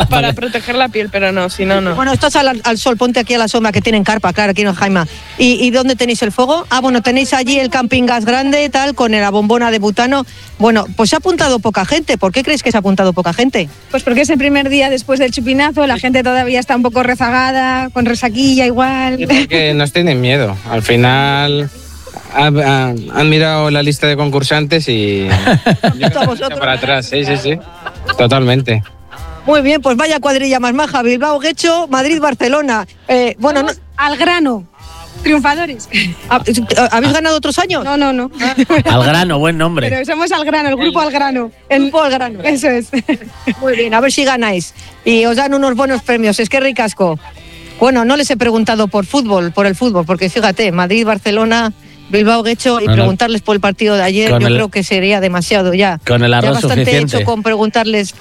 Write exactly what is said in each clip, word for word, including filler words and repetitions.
Para proteger la piel, pero no, si no, no. Bueno, estás al, al sol, ponte aquí a la sombra, que tienen carpa, claro, aquí en Jaima. ¿Y, ¿Y dónde tenéis el fuego? Ah, bueno, tenéis allí el camping gas grande, tal, con la bombona de butano. Bueno, pues se ha apuntado poca gente. ¿Por qué crees que se ha apuntado poca gente? Pues porque es el primer día después del chupinazo, la gente todavía está un poco rezagada, con resaquilla igual. Que nos tienen miedo. Al final han, han, han mirado la lista de concursantes y para atrás, sí, sí, sí, totalmente. Muy bien, pues vaya cuadrilla más maja. Bilbao, Guecho, Madrid, Barcelona. Eh, bueno, no, al grano. Triunfadores. ¿Habéis ganado otros años? No, no, no. Al grano, buen nombre. Pero somos al grano, el grupo al grano. El grupo al grano. Eso es. Muy bien, a ver si ganáis. Y os dan unos buenos premios. Es que ricasco. Bueno, no les he preguntado por fútbol, por el fútbol, porque fíjate, Madrid, Barcelona, Bilbao, Guecho, y no, preguntarles por el partido de ayer, yo el, creo que sería demasiado ya. Con el arroz ya bastante suficiente. hecho con preguntarles.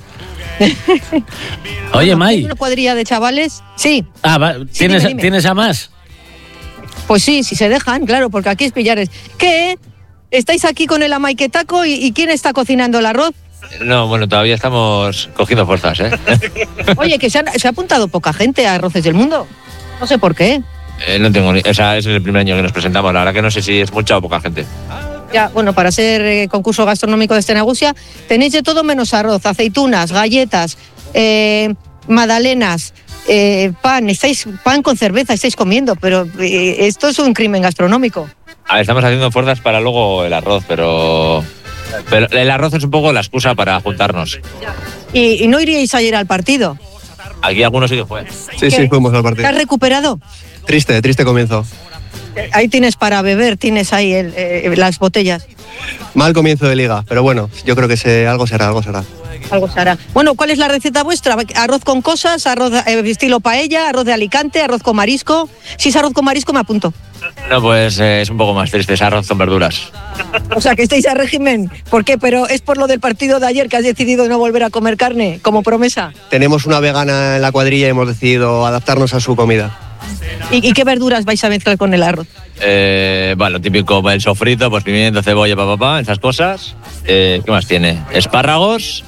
Oye, bueno, May. ¿una cuadrilla de chavales? Sí. Ah, va, sí, ¿tienes, dime, dime. ¿tienes a más? Pues sí, si se dejan, claro, porque aquí es pillares. ¿Qué? ¿Estáis aquí con el amaiquetaco y, y quién está cocinando el arroz? No, bueno, todavía estamos cogiendo fuerzas, ¿eh? Oye, que se, han, se ha apuntado poca gente a Arroces del Mundo. No sé por qué. Eh, no tengo ni... O sea, es el primer año que nos presentamos. La verdad que no sé si es mucha o poca gente. Ya, bueno, para ser eh, concurso gastronómico de Estenagusia, tenéis de todo menos arroz, aceitunas, galletas, eh, magdalenas, eh, pan. Estáis pan con cerveza, estáis comiendo, pero eh, esto es un crimen gastronómico. A ver, estamos haciendo fuerzas para luego el arroz, pero... Pero el arroz es un poco la excusa para juntarnos. ¿Y, y no iríais ayer al partido? Aquí algunos sí que fue. Sí, sí, fuimos al partido. ¿Te has recuperado? Triste, triste comienzo. Ahí tienes para beber, tienes ahí el, eh, las botellas. Mal comienzo de liga, pero bueno, yo creo que se, algo será, algo será. Algo se hará. Bueno, ¿cuál es la receta vuestra? ¿Arroz con cosas? ¿Arroz eh, estilo paella? ¿Arroz de Alicante? ¿Arroz con marisco? Si es arroz con marisco, me apunto. No, pues eh, es un poco más triste, es arroz con verduras. O sea, que estáis a régimen. ¿Por qué? Pero es por lo del partido de ayer que has decidido no volver a comer carne, como promesa. Tenemos una vegana en la cuadrilla y hemos decidido adaptarnos a su comida. ¿Y, y qué verduras vais a mezclar con el arroz? Eh, bueno, lo típico, el sofrito, pues pimiento, cebolla, papá, pa, pa, esas cosas. Eh, ¿Qué más tiene? Espárragos,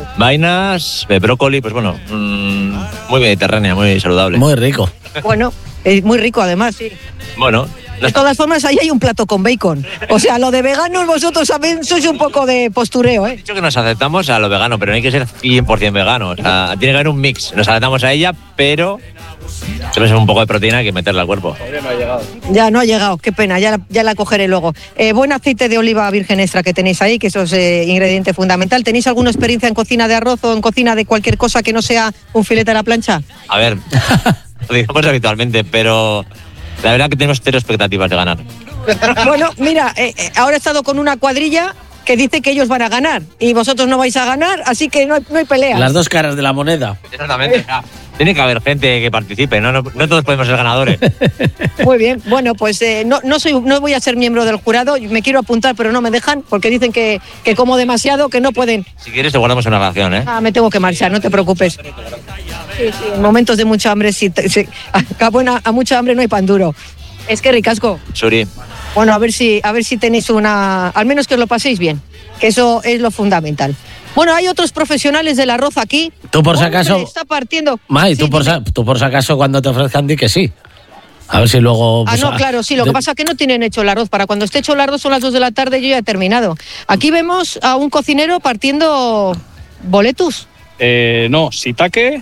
vainas, eh, brócoli, pues bueno, mmm, muy mediterránea, muy saludable. Muy rico. Bueno, es muy rico además, sí. Bueno. De todas formas, ahí hay un plato con bacon. O sea, lo de veganos vosotros también sois un poco de postureo, ¿eh? He dicho que nos aceptamos a lo vegano, pero no hay que ser cien por ciento vegano. O sea, tiene que haber un mix. Nos adaptamos a ella, pero siempre es un poco de proteína que meterla al cuerpo. No ha llegado. Ya no ha llegado, qué pena, ya la, ya la cogeré luego. Eh, buen aceite de oliva virgen extra que tenéis ahí, que eso es eh, ingrediente fundamental. ¿Tenéis alguna experiencia en cocina de arroz o en cocina de cualquier cosa que no sea un filete a la plancha? A ver, lo digamos habitualmente, pero la verdad que tenemos cero expectativas de ganar. Bueno, mira, eh, eh, ahora he estado con una cuadrilla que dice que ellos van a ganar y vosotros no vais a ganar, así que no hay, no hay pelea. Las dos caras de la moneda. Exactamente. Tiene que haber gente que participe, ¿no? No, no todos podemos ser ganadores. Muy bien, bueno, pues eh, no, no, soy, no voy a ser miembro del jurado, me quiero apuntar, pero no me dejan porque dicen que, que como demasiado, que no pueden. Si quieres te guardamos una ración, ¿eh? Ah, me tengo que marchar, no te preocupes. Sí, sí, en momentos de mucha hambre, sí, sí, a, buena, a mucha hambre no hay pan duro. Es que ricasco. Suri. Bueno, a ver si, a ver si tenéis una... Al menos que os lo paséis bien, que eso es lo fundamental. Bueno, hay otros profesionales del arroz aquí. Tú por si Hombre, acaso... está partiendo. May, Sí, tú, por sa- tú por si acaso cuando te ofrezcan di que sí. A ver si luego... Ah, pues, no, claro, sí, lo que de- pasa es que no tienen hecho el arroz. Para cuando esté hecho el arroz son las dos de la tarde y yo ya he terminado. Aquí vemos a un cocinero partiendo boletus. Eh, no, shiitake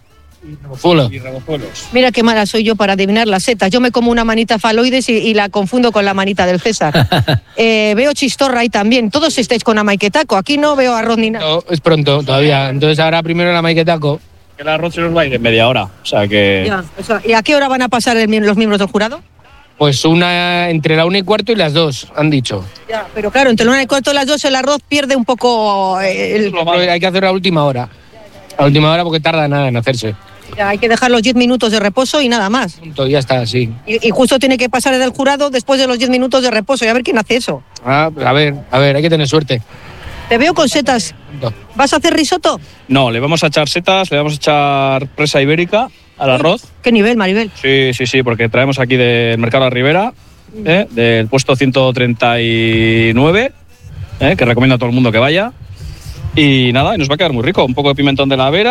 y rebozuelos. Mira qué mala soy yo para adivinar las setas. Yo me como una manita faloides y, y la confundo con la manita del César. eh, veo chistorra ahí también. Todos estáis con amaiquetaco. Aquí no veo arroz ni nada. No, es pronto todavía. Entonces ahora primero la maiquetaco. El arroz se nos va a ir en media hora. O sea que. Ya, o sea, ¿y a qué hora van a pasar el, los miembros del jurado? Pues una entre la una y cuarto y las dos, han dicho. Ya, pero claro, entre la una y cuarto y las dos el arroz pierde un poco... eh, el- Pero hay que hacerlo a última hora. A última hora porque tarda nada en hacerse. ya, hay que dejar los diez minutos de reposo y nada más. Punto, ya está, sí. Y, y justo tiene que pasar el del jurado después de los diez minutos de reposo y a ver quién hace eso. Ah, a ver, a ver, hay que tener suerte. Te veo con setas. Punto. ¿Vas a hacer risotto? No, le vamos a echar setas, le vamos a echar presa ibérica al arroz. ¿Qué nivel, Maribel? Sí, sí, sí, porque traemos aquí del Mercado de la Ribera, ¿eh? Del puesto ciento treinta y nueve, ¿eh? Que recomiendo a todo el mundo que vaya. Y nada, y nos va a quedar muy rico. Un poco de pimentón de la Vera,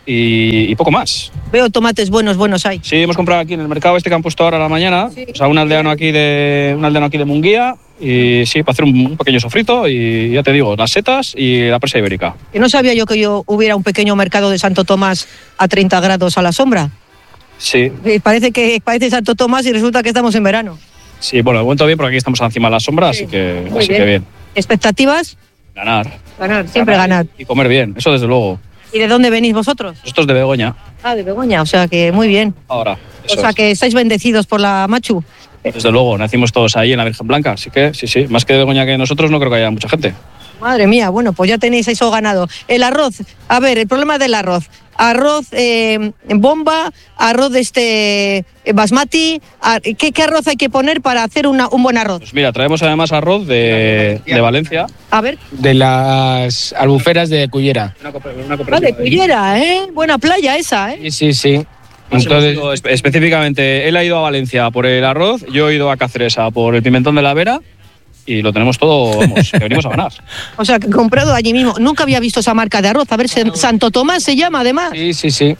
y, y poco más. Veo tomates buenos, buenos hay. Sí, hemos comprado aquí en el mercado este que han puesto ahora a la mañana, sí. O sea, un aldeano aquí de un aldeano aquí de Munguía, y sí, para hacer un, un pequeño sofrito y ya te digo, las setas y la presa ibérica. Que no sabía yo que yo hubiera un pequeño mercado de Santo Tomás a treinta grados a la sombra. Sí. Y parece que parece Santo Tomás y resulta que estamos en verano. Sí, bueno, de momento bien porque aquí estamos encima de la sombra, sí. así que Muy así bien. que bien. ¿Expectativas? Ganar. Ganar, siempre ganar. Y comer bien, eso desde luego. ¿Y de dónde venís vosotros? Nosotros de Begoña. Ah, de Begoña, o sea que muy bien. Ahora. O sea es. que estáis bendecidos por la Machu. Desde luego, nacimos todos ahí en la Virgen Blanca, así que sí, sí, más que de Begoña que nosotros no creo que haya mucha gente. Madre mía, bueno, pues ya tenéis eso ganado. El arroz, a ver, el problema del arroz. Arroz eh, bomba, arroz de este eh, basmati. Ar ¿qué, ¿Qué arroz hay que poner para hacer una, un buen arroz? Pues mira, traemos además arroz de, de Valencia. A ver. De las albuferas de Cullera. Una, una ah, de Cullera, ¿eh? Buena playa esa, ¿eh? Sí, sí, sí. Entonces, espe específicamente, él ha ido a Valencia por el arroz, yo he ido a Cáceres a por el pimentón de la Vera y lo tenemos todo, vamos, que venimos a ganar. O sea, que comprado allí mismo. Nunca había visto esa marca de arroz. A ver, Santo Tomás se llama además. Sí, sí, sí.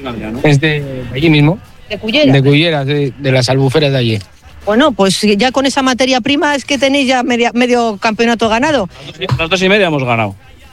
Es de allí mismo. De Cullera. De Cullera, de, de las albuferas de allí. Bueno, pues ya con esa materia prima es que tenéis ya media, medio campeonato ganado. Las dos y media hemos ganado.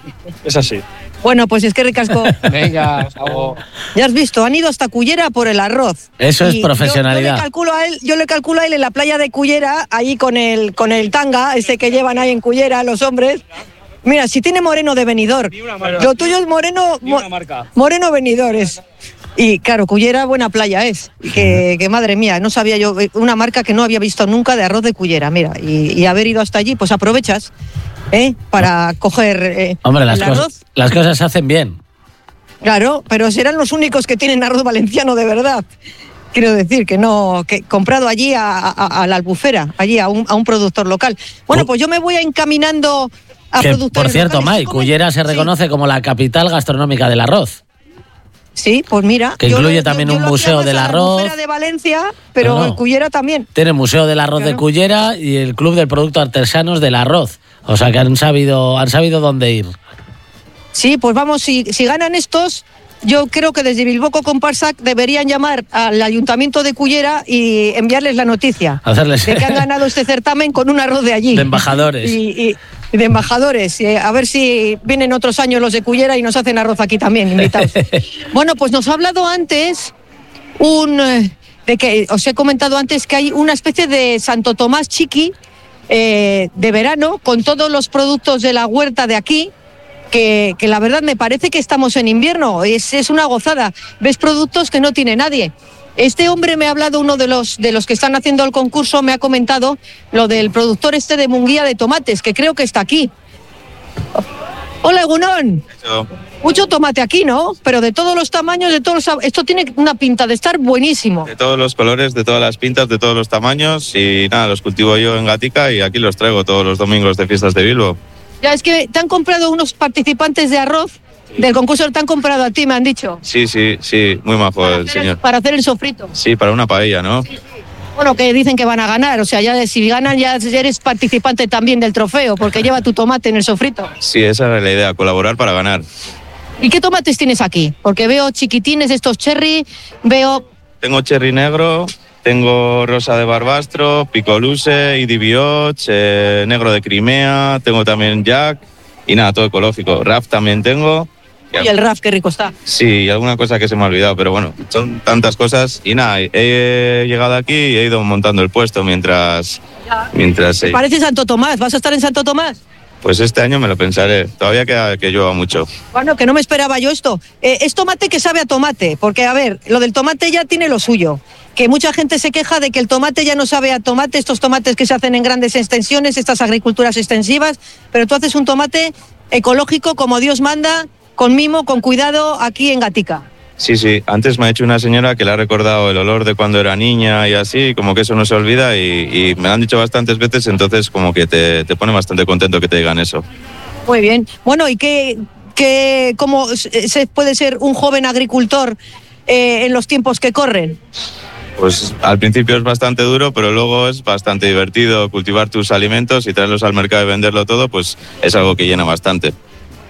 Es así. Bueno, pues es que ricasco. Venga, chavo. Ya has visto, han ido hasta Cullera por el arroz. Eso y es profesionalidad. Yo, yo, le calculo a él, yo le calculo a él en la playa de Cullera, ahí con el, con el tanga, ese que llevan ahí en Cullera los hombres. Mira, si tiene moreno de Benidorm. Lo tuyo es moreno, mo moreno Benidorm. Y claro, Cullera buena playa es. Que, que madre mía, no sabía yo, una marca que no había visto nunca de arroz de Cullera, mira. Y, y haber ido hasta allí, pues aprovechas. ¿Eh? Para coger eh, Hombre, las, el arroz. cosas, las cosas se hacen bien. Claro, pero serán los únicos que tienen arroz valenciano de verdad. Quiero decir que no, que comprado allí a, a, a la albufera, allí a un, a un productor local. Bueno, pues yo me voy encaminando a que, productores por cierto, locales. May, Cullera se reconoce sí. como la capital gastronómica del arroz. Sí, pues mira. Que incluye yo, también yo, yo un museo del arroz. La de Valencia, pero no, no. el Cullera también. Tiene el Museo del Arroz claro. de Cullera y el Club del Producto Artesanos del Arroz. O sea que han sabido, han sabido dónde ir. Sí, pues vamos, si, si ganan estos, yo creo que desde Bilboco Comparsac deberían llamar al Ayuntamiento de Cullera y enviarles la noticia. Hacerles... de que han ganado este certamen con un arroz de allí. De embajadores. Y, y de embajadores. Y a ver si vienen otros años los de Cullera y nos hacen arroz aquí también, invitados. Bueno, pues nos ha hablado antes un... de que os he comentado antes que hay una especie de Santo Tomás chiqui, Eh, de verano, con todos los productos de la huerta de aquí, que, que la verdad me parece que estamos en invierno, es, es una gozada, ves productos que no tiene nadie. Este hombre me ha hablado, uno de los, de los que están haciendo el concurso, me ha comentado lo del productor este de Munguía de tomates, que creo que está aquí. Hola, Egunon. Eso. Mucho tomate aquí, ¿no? Pero de todos los tamaños, de todos los... Esto tiene una pinta de estar buenísimo. De todos los colores, de todas las pintas, de todos los tamaños. Y nada, los cultivo yo en Gatica y aquí los traigo todos los domingos de fiestas de Bilbo. Ya, es que te han comprado unos participantes de arroz sí. del concurso, te han comprado a ti, me han dicho. Sí, sí, sí, muy majo el señor. El, para hacer el sofrito. Sí, para una paella, ¿no? Sí, sí. Bueno, que dicen que van a ganar, o sea, ya si ganan ya eres participante también del trofeo, porque lleva tu tomate en el sofrito. Sí, esa era la idea, colaborar para ganar. ¿Y qué tomates tienes aquí? Porque veo chiquitines, estos cherry, veo... Tengo cherry negro, tengo rosa de Barbastro, Picoluse, Idibioch, eh, negro de Crimea, tengo también Jack y nada, todo ecológico. Raf también tengo. Y el Raf, qué rico está. Sí, y alguna cosa que se me ha olvidado, pero bueno, son tantas cosas. Y nada, he llegado aquí y he ido montando el puesto mientras... mientras ¿Te parece Santo Tomás? ¿Vas a estar en Santo Tomás? Pues este año me lo pensaré. Todavía queda que llueva mucho. Bueno, que no me esperaba yo esto. Eh, es tomate que sabe a tomate, porque a ver, lo del tomate ya tiene lo suyo. Que mucha gente se queja de que el tomate ya no sabe a tomate, estos tomates que se hacen en grandes extensiones, estas agriculturas extensivas, pero tú haces un tomate ecológico como Dios manda, con mimo, con cuidado, aquí en Gatica. Sí, sí. Antes me ha hecho una señora que le ha recordado el olor de cuando era niña y así, como que eso no se olvida y, y me lo han dicho bastantes veces, entonces como que te, te pone bastante contento que te digan eso. Muy bien. Bueno, ¿y qué, qué, cómo se puede ser un joven agricultor eh, en los tiempos que corren? Pues al principio es bastante duro, pero luego es bastante divertido cultivar tus alimentos y traerlos al mercado y venderlo todo, pues es algo que llena bastante.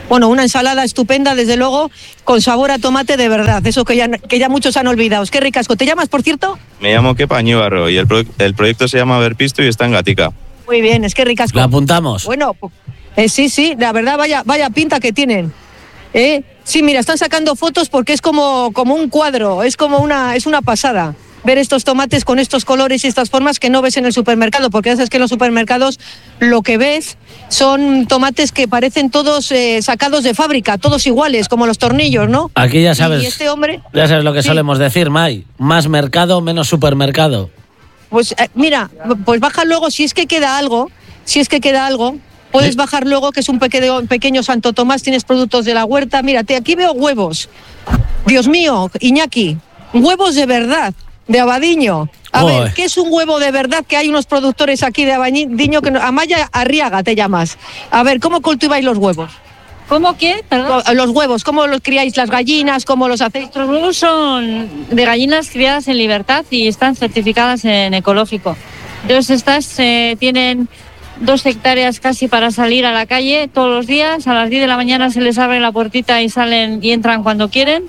Bueno, una ensalada estupenda, desde luego, con sabor a tomate de verdad, eso que ya, que ya muchos han olvidado. Qué ricasco. ¿Te llamas, por cierto? Me llamo Kepa Ñíbarro y el, pro- el proyecto se llama Verpisto y está en Gatica. Muy bien, es que ricasco. Lo apuntamos. Bueno, eh, sí, sí, la verdad, vaya, vaya pinta que tienen. ¿Eh? Sí, mira, están sacando fotos porque es como, como un cuadro, es como una, es una pasada ver estos tomates con estos colores y estas formas que no ves en el supermercado, porque ya sabes que en los supermercados lo que ves son tomates que parecen todos eh, sacados de fábrica, todos iguales, como los tornillos, ¿no? Aquí ya sabes, Y este hombre, ya sabes lo que sí. solemos decir, May. Más mercado, menos supermercado. Pues eh, mira, pues baja luego, si es que queda algo, si es que queda algo, puedes ¿Eh? bajar luego, que es un pequeño, pequeño Santo Tomás, tienes productos de la huerta. Mírate, aquí veo huevos. Dios mío, Iñaki, huevos de verdad, de Abadiño. A Joder. ver, ¿qué es un huevo de verdad? Que hay unos productores aquí de Abadiño, que no- Amaya Arriaga te llamas. A ver, ¿cómo cultiváis los huevos? ¿Cómo qué? Perdón. Los huevos, ¿cómo los criáis las gallinas? ¿Cómo los hacéis? Nuestros huevos son de gallinas criadas en libertad y están certificadas en ecológico. Entonces estas eh, tienen dos hectáreas casi para salir a la calle todos los días. A las diez de la mañana se les abre la puertita y salen y entran cuando quieren.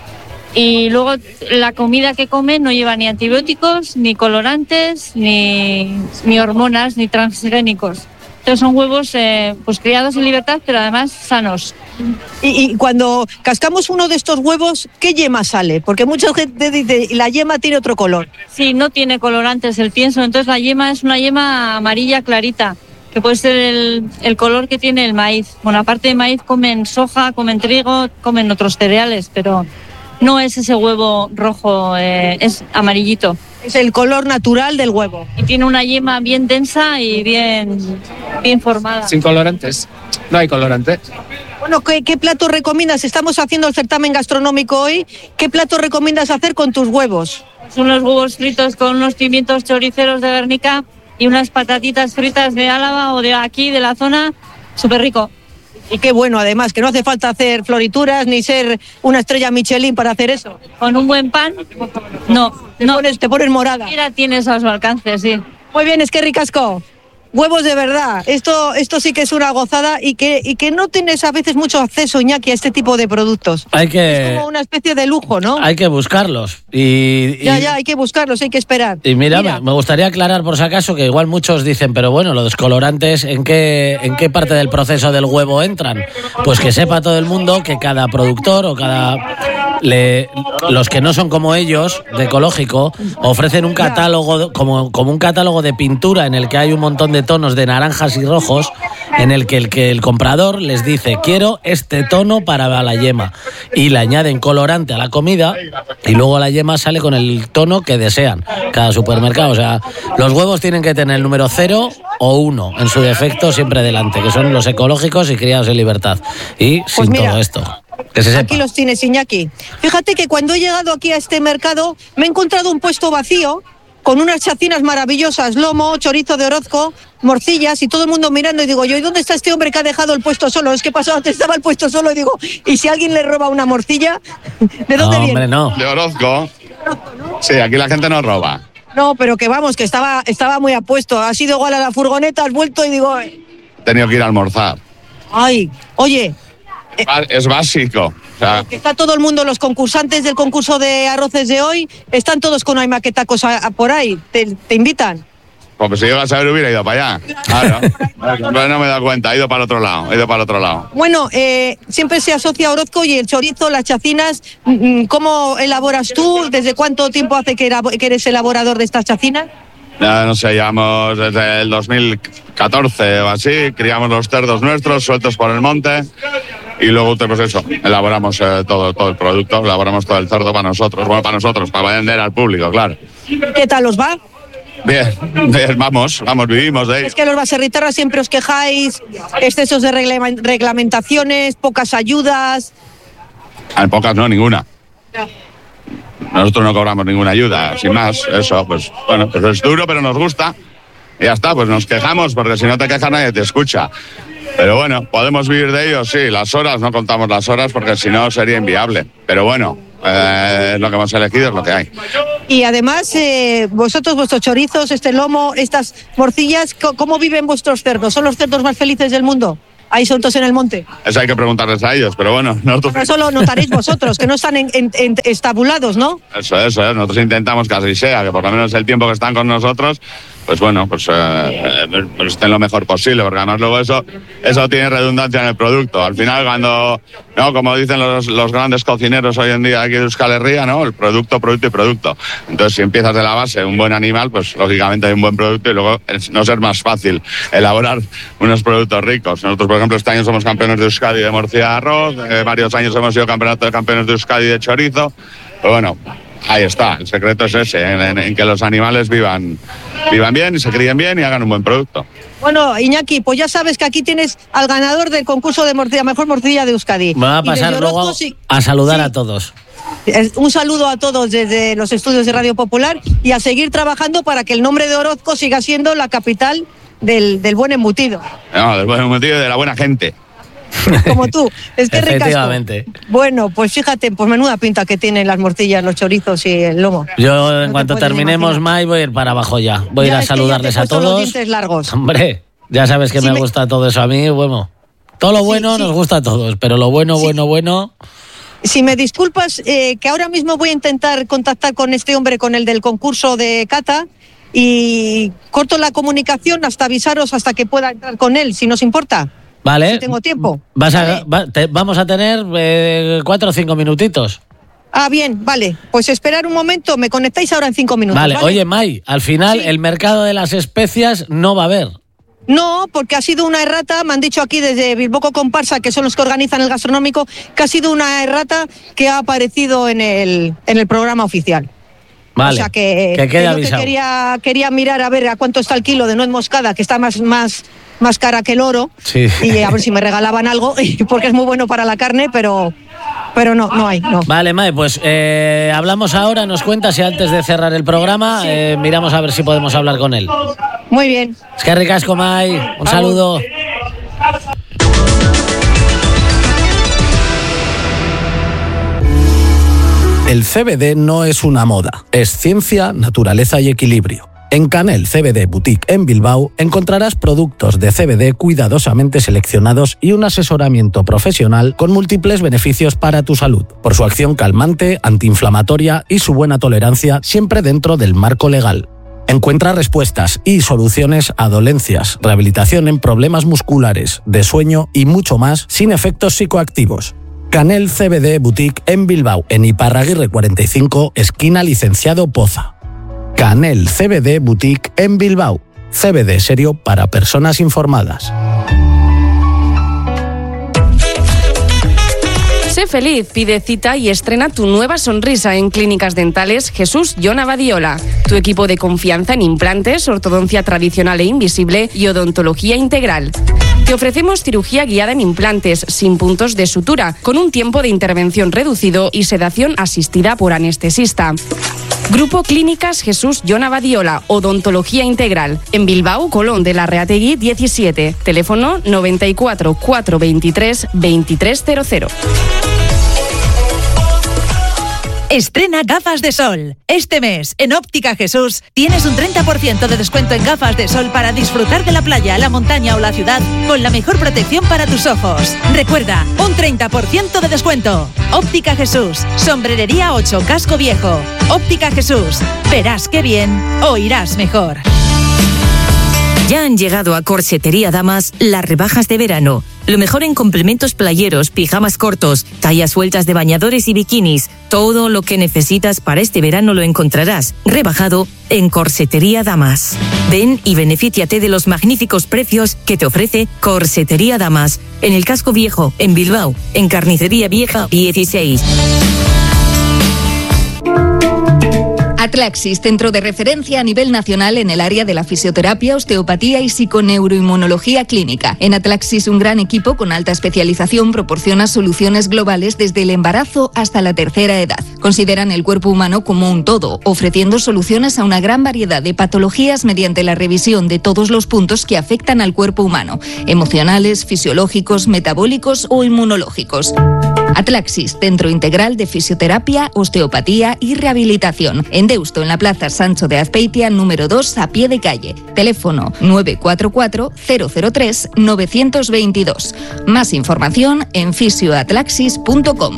Y luego la comida que comen no lleva ni antibióticos, ni colorantes, ni, ni hormonas, ni transgénicos. Entonces son huevos eh, pues criados en libertad, pero además sanos. Y, y cuando cascamos uno de estos huevos, ¿qué yema sale? Porque mucha gente dice, la yema tiene otro color. Sí, no tiene colorantes el pienso, entonces la yema es una yema amarilla clarita, que puede ser el, el color que tiene el maíz. Bueno, aparte de maíz comen soja, comen trigo, comen otros cereales, pero no es ese huevo rojo, eh, es amarillito. Es el color natural del huevo. Y tiene una yema bien densa y bien, bien formada. Sin colorantes. No hay colorantes. Bueno, ¿qué, ¿qué plato recomiendas? Estamos haciendo el certamen gastronómico hoy. ¿Qué plato recomiendas hacer con tus huevos? Son unos huevos fritos con unos pimientos choriceros de Guernica y unas patatitas fritas de Álava o de aquí, de la zona. Súper rico. Y qué bueno, además, que no hace falta hacer florituras ni ser una estrella Michelin para hacer eso. Con un buen pan, no. Te, no. pones, te pones morada. Mira, tienes a su alcance, sí. Muy bien, es que ricasco. Huevos de verdad. Esto, esto sí que es una gozada y que, y que no tienes a veces mucho acceso, Iñaki, a este tipo de productos. Hay que, Es como una especie de lujo, ¿no? hay que buscarlos. Y, y- Ya, ya, hay que buscarlos, hay que esperar. Y mira, Me, me gustaría aclarar por si acaso que igual muchos dicen, pero bueno, los colorantes, ¿en qué, ¿en qué parte del proceso del huevo entran? Pues que sepa todo el mundo que cada productor o cada... Le, los que no son como ellos, de ecológico, ofrecen un catálogo, como, como un catálogo de pintura en el que hay un montón de tonos de naranjas y rojos, en el que el, que el comprador les dice, quiero este tono para la yema. Y le añaden colorante a la comida y luego la yema sale con el tono que desean cada supermercado. O sea, los huevos tienen que tener el número cero o uno, en su defecto siempre delante, que son los ecológicos y criados en libertad. Y sin mira, todo esto. Que se sepa. Aquí los tienes, Iñaki. Fíjate que cuando he llegado aquí a este mercado me he encontrado un puesto vacío con unas chacinas maravillosas, lomo, chorizo de Orozco, morcillas y todo el mundo mirando y digo yo, ¿y dónde está este hombre que ha dejado el puesto solo? Es que pasó antes estaba el puesto solo y digo, ¿y si alguien le roba una morcilla? ¿De dónde No, viene? hombre, no. De Orozco. Sí, aquí la gente no roba. No, pero que vamos, que estaba, estaba muy apuesto. Has ido igual a la furgoneta, has vuelto y digo, He tenido que ir a almorzar. ay, oye, Es básico. O sea, que está todo el mundo, los concursantes del concurso de arroces de hoy, están todos con hay maquetacos a- a por ahí, te, te invitan. como si yo a saber hubiera ido para allá. Claro. Pero no me he dado cuenta, he ido para el otro lado, he ido para el otro lado. Bueno, eh, siempre se asocia a Orozco y el chorizo, las chacinas. mm, ¿Cómo elaboras tú? ¿Desde cuánto tiempo hace que, era- que eres elaborador de estas chacinas? Ya no sé, llevamos desde el dos mil catorce o así, criamos los cerdos nuestros sueltos por el monte y luego pues eso, elaboramos eh, todo, todo el producto, elaboramos todo el cerdo para nosotros, bueno, para nosotros, para vender al público, claro. ¿Qué tal os va? Bien, bien, vamos, vamos, vivimos de ello. Es que los baserritarras siempre os quejáis, excesos de regla- reglamentaciones, pocas ayudas. En pocas no, ninguna. Nosotros no cobramos ninguna ayuda, sin más, eso, pues bueno, pues es duro, pero nos gusta. Y ya está, pues nos quejamos, porque si no te quejas nadie te escucha. Pero bueno, podemos vivir de ello, sí, las horas, no contamos las horas, porque si no sería inviable. Pero bueno, eh, lo que hemos elegido es lo que hay. Y además, eh, vosotros, vuestros chorizos, este lomo, estas morcillas, co- ¿cómo viven vuestros cerdos? ¿Son los cerdos más felices del mundo? ahí soltos en el monte. Eso hay que preguntarles a ellos, pero bueno, nosotros... Pero eso lo notaréis vosotros, que no están en, en, en estabulados, ¿no? Eso, eso, ¿eh? Nosotros intentamos que así sea, que por lo menos el tiempo que están con nosotros, pues bueno, pues, eh, pues estén lo mejor posible, porque además luego eso, eso tiene redundancia en el producto. Al final, cuando, no, como dicen los, los grandes cocineros hoy en día aquí de Euskal Herria, ¿no? El producto, producto y producto. Entonces, si empiezas de la base, un buen animal, pues lógicamente hay un buen producto y luego no ser más fácil elaborar unos productos ricos. Nosotros, por ejemplo, este año somos campeones de Euskadi de morcilla de arroz, eh, varios años hemos sido campeonato de campeones de Euskadi de chorizo. Pues bueno, ahí está, el secreto es ese, en, en, en que los animales vivan, vivan bien y se críen bien y hagan un buen producto. Bueno, Iñaki, pues ya sabes que aquí tienes al ganador del concurso de morcilla, mejor morcilla de Euskadi. Me va a pasar luego sí, a saludar sí. a todos. Un saludo a todos desde los estudios de Radio Popular y a seguir trabajando para que el nombre de Orozco siga siendo la capital del, del buen embutido. No, del buen embutido y de la buena gente. Como tú, es que Efectivamente. ricasco. Bueno, pues fíjate, pues menuda pinta que tienen las morcillas, los chorizos y el lomo. Yo en No cuanto terminemos, Mai, voy a ir para abajo ya. Voy Ya a ir a es que ya saludarles te he a puesto los todos. dientes largos. Hombre, ya sabes que Sí, me, me- gusta todo eso a mí, bueno. Todo lo bueno sí. nos gusta a todos, pero lo bueno, bueno, bueno... Si me disculpas, eh, que ahora mismo voy a intentar contactar con este hombre, con el del concurso de cata, y corto la comunicación hasta avisaros hasta que pueda entrar con él, si nos importa. Vale. Si tengo tiempo. Vas a, va- te- vamos a tener eh, cuatro o cinco minutitos. Ah, bien, vale. Pues esperar un momento, me conectáis ahora en cinco minutos. Vale, Vale, oye, Mai, al final el mercado de las especias no va a haber. No, porque ha sido una errata, me han dicho aquí desde Bilboco Comparsa, que son los que organizan el gastronómico, que ha sido una errata que ha aparecido en el, en el programa oficial. Vale, O sea que, que quede yo avisado. que quería, quería mirar a ver a cuánto está el kilo de nuez moscada, que está más, más, más cara que el oro, Sí. y a ver si me regalaban algo, porque es muy bueno para la carne, pero, pero no, no hay, no. Vale, Mai, pues eh, hablamos ahora, nos cuentas y antes de cerrar el programa eh, miramos a ver si podemos hablar con él. Muy bien. Es que ricasco, Mai, un saludo. El C B D no es una moda, es ciencia, naturaleza y equilibrio. En Canel C B D Boutique en Bilbao encontrarás productos de C B D cuidadosamente seleccionados y un asesoramiento profesional con múltiples beneficios para tu salud, por su acción calmante, antiinflamatoria y su buena tolerancia siempre dentro del marco legal. Encuentra respuestas y soluciones a dolencias, rehabilitación en problemas musculares, de sueño y mucho más sin efectos psicoactivos. Canel C B D Boutique en Bilbao, en Iparraguirre cuarenta y cinco, esquina Licenciado Poza. Canel C B D Boutique en Bilbao. C B D serio para personas informadas. Sé feliz, pide cita y estrena tu nueva sonrisa en Clínicas Dentales Jesús Jon Badiola. Tu equipo de confianza en implantes, ortodoncia tradicional e invisible y odontología integral. Te ofrecemos cirugía guiada en implantes, sin puntos de sutura, con un tiempo de intervención reducido y sedación asistida por anestesista. Grupo Clínicas Jesús Jon Badiola, odontología integral. En Bilbao, Colón de la Reategui diecisiete. Teléfono noventa y cuatro, cuatrocientos veintitrés, veintitrés cero cero. Estrena gafas de sol. Este mes, en Óptica Jesús, tienes un treinta por ciento de descuento en gafas de sol para disfrutar de la playa, la montaña o la ciudad con la mejor protección para tus ojos. Recuerda, un treinta por ciento de descuento. Óptica Jesús, Sombrerería ocho, Casco Viejo. Óptica Jesús, verás qué bien, oirás mejor. Ya han llegado a Corsetería Damas las rebajas de verano. Lo mejor en complementos playeros, pijamas cortos, tallas sueltas de bañadores y bikinis. Todo lo que necesitas para este verano lo encontrarás rebajado en Corsetería Damas. Ven y benefíciate de los magníficos precios que te ofrece Corsetería Damas. En el Casco Viejo, en Bilbao, en Carnicería Vieja dieciséis. Atlaxis, centro de referencia a nivel nacional en el área de la fisioterapia, osteopatía y psiconeuroinmunología clínica. En Atlaxis, un gran equipo con alta especialización proporciona soluciones globales desde el embarazo hasta la tercera edad. Consideran el cuerpo humano como un todo, ofreciendo soluciones a una gran variedad de patologías mediante la revisión de todos los puntos que afectan al cuerpo humano, emocionales, fisiológicos, metabólicos o inmunológicos. Atlaxis, centro integral de fisioterapia, osteopatía y rehabilitación. En Deusto, en la plaza Sancho de Azpeitia, número dos, a pie de calle. Teléfono nueve cuatro cuatro, cero cero tres, nueve dos dos. Más información en fisioatlaxis punto com.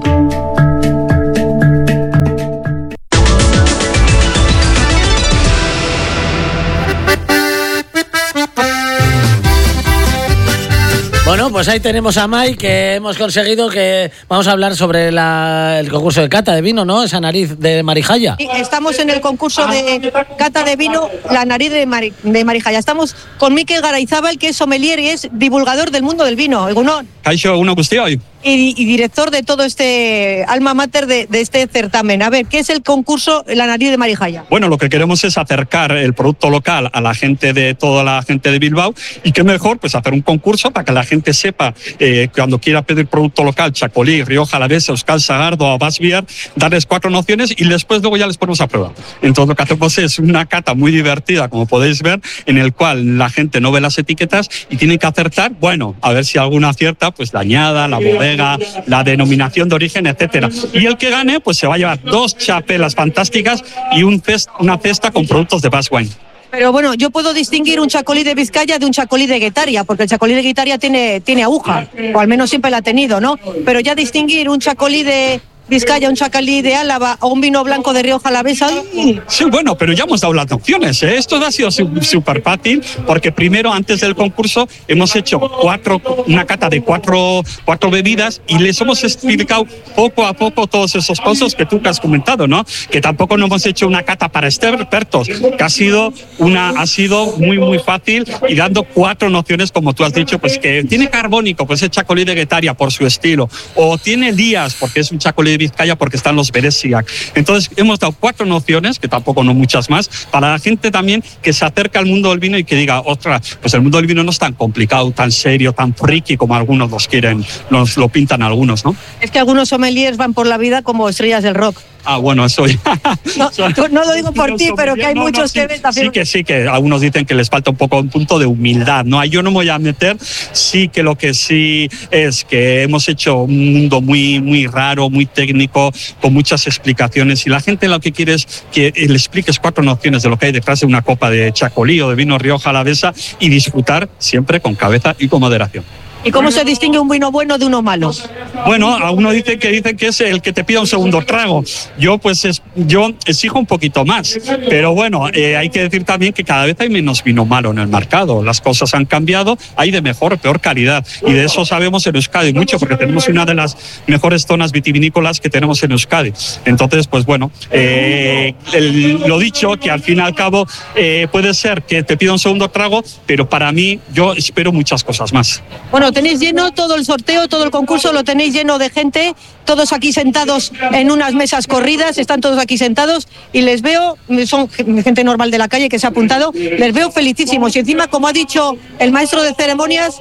Bueno, pues ahí tenemos a Mai, que hemos conseguido que vamos a hablar sobre la, el concurso de cata de vino, ¿no? Esa nariz de Marijaya. Sí, estamos en el concurso de cata de vino, la nariz de, Mari, de Marijaya. Estamos con Mikel Garayzábal, que es sommelier y es divulgador del mundo del vino. Egunon. Kaixo, egunon guztioi. Y, y director de todo este alma mater de, de este certamen. A ver, ¿qué es el concurso La Nariz de Marijaya? Bueno, lo que queremos es acercar el producto local a la gente de toda la gente de Bilbao, y qué mejor pues hacer un concurso para que la gente sepa eh, cuando quiera pedir producto local, Chacolí, Rioja Alavesa, Euskal Sagardo o Basbiar, darles cuatro nociones y después luego ya les ponemos a prueba. Entonces lo que hacemos es una cata muy divertida, como podéis ver, en el cual la gente no ve las etiquetas y tiene que acertar, bueno, a ver si alguna acierta, pues la añada, la bodega, la denominación de origen, etcétera. Y el que gane, pues se va a llevar dos chapelas fantásticas y un cest, una cesta con productos de Basque Wine. Pero bueno, yo puedo distinguir un chacolí de Vizcaya de un chacolí de Guetaria, porque el chacolí de Guetaria tiene, tiene aguja, o al menos siempre la ha tenido, ¿no? Pero ya distinguir un chacolí de Vizcaya, un chacolí de Álava o un vino blanco de Rioja Alavesa. Sí, bueno, pero ya hemos dado las opciones, ¿eh? Esto ha sido súper fácil, porque primero, antes del concurso, hemos hecho cuatro, una cata de cuatro, cuatro bebidas y les hemos explicado poco a poco todos esos cosas que tú que has comentado, ¿no? Que tampoco no hemos hecho una cata para expertos, que ha sido, una, ha sido muy, muy fácil, y dando cuatro nociones, como tú has dicho, pues que tiene carbónico, pues es chacolí de Guetaria por su estilo, o tiene Díaz, porque es un chacolí de Vizcaya porque están los Beresiak. Entonces hemos dado cuatro nociones, que tampoco no muchas más, para la gente también que se acerca al mundo del vino y que diga, ostras, pues el mundo del vino no es tan complicado, tan serio, tan friki como algunos los quieren, nos lo pintan algunos, ¿no? Es que algunos sommeliers van por la vida como estrellas del rock. Ah, bueno, eso ya. No, no lo digo por ti, pero que hay no, muchos no, sí, que ven también. Sí, que sí, que algunos dicen que les falta un poco un punto de humildad, ¿no? Yo no me voy a meter, sí que lo que sí es que hemos hecho un mundo muy, muy raro, muy técnico, con muchas explicaciones, y la gente lo que quiere es que le expliques cuatro nociones de lo que hay detrás de una copa de chacolí o de vino Rioja Alavesa y disfrutar siempre con cabeza y con moderación. ¿Y cómo se distingue un vino bueno de uno malo? Bueno, algunos dicen que dicen que es el que te pida un segundo trago. Yo pues es, yo exijo un poquito más, pero bueno, eh, hay que decir también que cada vez hay menos vino malo en el mercado. Las cosas han cambiado, hay de mejor o peor calidad, y de eso sabemos en Euskadi mucho, porque tenemos una de las mejores zonas vitivinícolas que tenemos en Euskadi. Entonces, pues bueno, eh, el, lo dicho, que al fin y al cabo eh, puede ser que te pida un segundo trago, pero para mí yo espero muchas cosas más. Bueno, tenéis lleno todo el sorteo, todo el concurso, lo tenéis lleno de gente, todos aquí sentados en unas mesas corridas, están todos aquí sentados y les veo, son gente normal de la calle que se ha apuntado, les veo felicísimos. Y encima, como ha dicho el maestro de ceremonias,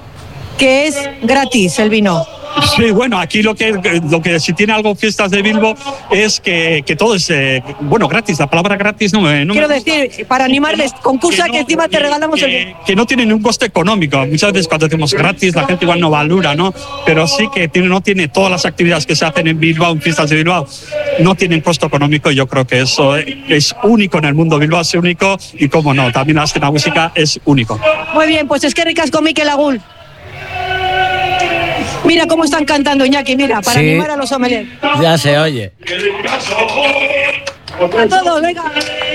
que es gratis el vino. Sí, bueno, aquí lo que, lo que si tiene algo Fiestas de Bilbo es que, que todo es, eh, bueno, gratis. La palabra gratis no me... No Quiero me... decir, para animarles, concursa que, no, que encima te regalamos que, el... Que no tiene ningún coste económico. Muchas veces cuando decimos gratis la gente igual no valora, ¿no? Pero sí que tiene, no tiene todas las actividades que se hacen en Bilbao, en Fiestas de Bilbao, no tienen costo económico, y yo creo que eso es único en el mundo. Bilbao es único, y cómo no, también la escena música es único. Muy bien, pues es que ricasco Mikel Agul. Mira cómo están cantando, Iñaki, mira, para sí, animar a los sommeliers. Ya se oye. A todos, venga.